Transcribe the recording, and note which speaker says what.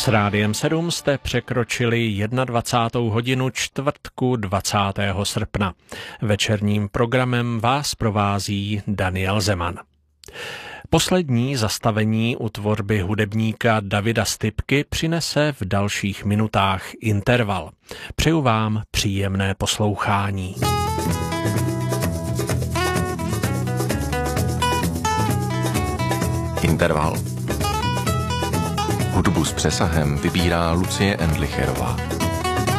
Speaker 1: S Rádiem 7 jste překročili 21. hodinu čtvrtku 20. srpna. Večerním programem vás provází Daniel Zeman. Poslední zastavení u tvorby hudebníka Davida Stypky přinese v dalších minutách interval. Přeju vám příjemné poslouchání.
Speaker 2: Interval. Hudbu s přesahem vybírá Lucie Endlicherová.